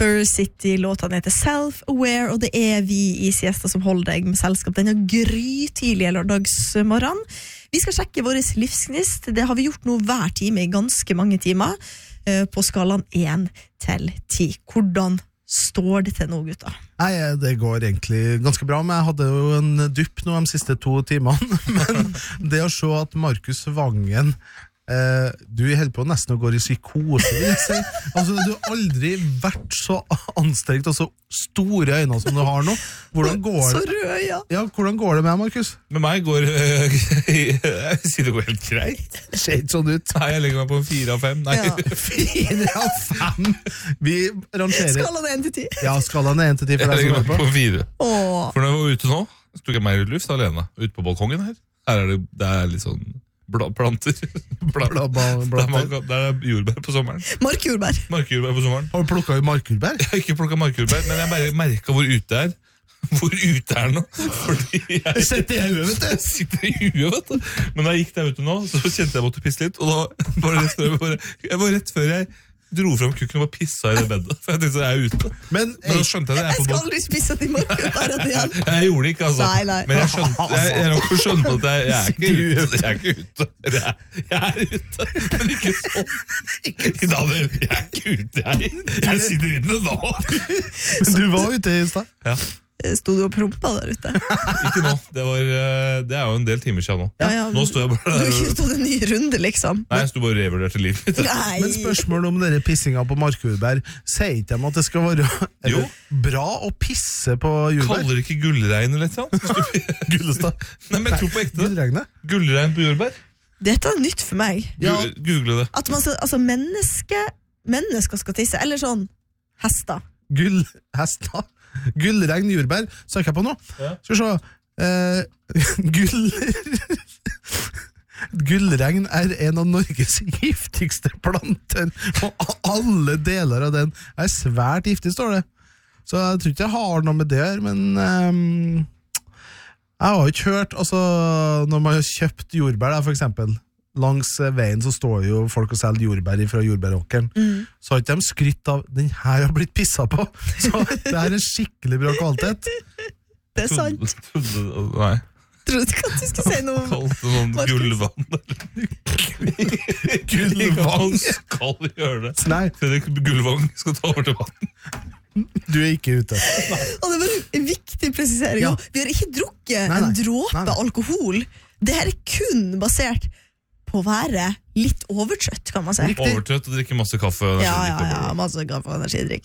Rapper City, låtene heter Self-Aware, og det vi i Siesta som holder deg med selskap denne grytidlige lørdagsmorgen. Vi skal sjekke vår livsgnist, det har vi gjort nå hver time i ganske mange timer, på skalaen 1 til 10. Hvordan står det til nå, gutta? Nei, det går egentlig ganske bra, men jeg hadde jo en dupp nå de siste 2 timene, men det å se at Markus Vangen du holder på nesten å gå i psykose, vil jeg si. Altså, du har aldri vært så anstrengt og så store øyne som du har nå. Hvordan går det? Så rød, ja. Ja, hvordan går det med Markus? Med meg går jeg sier det går helt greit. Det ser ikke sånn ut. Nei, jeg legger meg på 4 av 5. Nei. Ja. 4 av 5. Vi rangerer. Skalaen 1 til 10. Ja, skalaen 1 til 10 for Jeg deg som legger går meg på. på 4. Åh. For når jeg var ute nå, så tok jeg mer luft alene, ute på balkongen her. Her det litt sånn planter. Det jordbær på sommeren. Markjordbær. Markjordbær på sommeren. Har du plukket markjordbær? Jeg har ikke plukket markjordbær, men jeg bare merket hvor ute Hvor ute nå? Fordi jeg Sitter i huet, vet du. Jeg sitter i huet, vet du. Men da jeg gikk der ute nå, så kjente jeg måtte pisse litt, og da var rett før jeg dro frem kukken og bare pissa i det bedet. For jeg tenkte så jeg ute. Men da skjønte jeg det. Jeg skal aldri spise de markjordbærene igjen. Jeg gjorde det ikke, altså. Nei. Men jeg skjønte at jeg er ikke ute. Jeg er ute, men ikke sånn. Daniel, jeg er ikke ute, jeg sitter inne nå. Men du var ute i stad? Ja. Stod du og prompa der ute? Ikke nå, det jo en del timer siden nå. Ja. Nå står jeg bare Du der. har ikke stått en ny runde, liksom. Nei, jeg stod bare og revurderte livet mitt. Nei. Men spørsmålet om dere pissinga på markjordbær, sier ikke de at det skal være bra å pisse på jordbær? Kaller det ikke gullregn eller et eller annet? Gullestad. Nei, men jeg tror på ekte det. Gullregnet? Gullregn på jordbær? Dette nytt for meg. Ja. Google det. At man skal, altså mennesker skal tisse, eller sånn hester. Gullhester. Gullregn jordbær, søker jeg på nå. Ja. Skal vi se. Gullregn en av Norges giftigste planter, og alle deler av den svært giftig, står det. Så jeg tror ikke jeg har noe med det her, men jeg har ikke hørt, altså når man har kjøpt jordbær da, for eksempel, langs veien så står jo folk og selger jordbær fra jordbæråkeren. Så har ikke de skrytt av den her har blitt pisset på. Så det er en skikkelig bra kvalitet. Det er sant. Nei. Trodde ikke at du skulle si noe. Kalte det sånn gullvann. Gullvann. Skal gjøre det. Nei, Fredrik Gullvang skal ta over til vann. du er ikke ute. Og det var en viktig presisering. Ja. Vi har ikke drukket Nei. en dråpe Nei. alkohol. Det her kun basert på å være litt overtrøtt, kan man si. Overtrøtt og drikke masse kaffe. Ja, masse kaffe og energidrikk.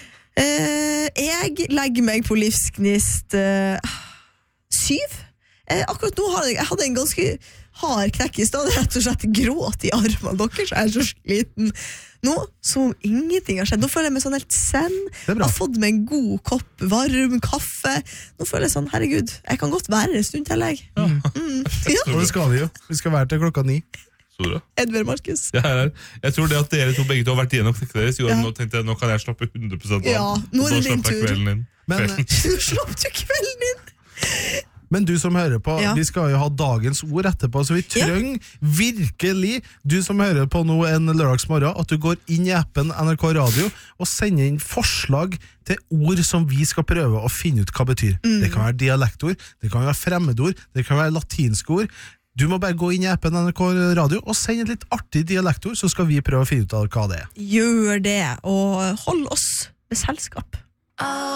Jeg legger meg på livsgnist 7. Akkurat nå hadde jeg en ganske hard knekk i stedet, rett og slett gråt i armene deres, så jeg så sliten. Nå, som om ingenting har skjedd. Nå føler jeg meg sånn helt zen. Jeg har fått meg en god kopp varm kaffe. Nå føler jeg sånn, herregud, jeg kan godt være en stund til, jeg. Ja. Og det skal vi jo. Vi skal være til 9:00. Edvard Markus. Jeg tror det at dere to begge to har vært igjennom knekken deres, nå tenkte jeg, nå kan jeg slappe 100% av. Ja, nå er det din tur. Kvelden din. Du slapp du kvelden din. Men du som hører på, vi skal jo ha dagens ord etterpå, så vi trenger virkelig, du som hører på nå en lørdagsmorgen, at du går inn i appen NRK Radio og sender inn forslag til ord som vi skal prøve å finne ut hva betyr. Det kan være dialektord, det kan være fremmedord, det kan være latinske ord. Du må bare gå inn i appen NRK Radio og sende et litt artig dialektord, så skal vi prøve å finne ut av hva det er. Gjør det, og hold oss med selskap.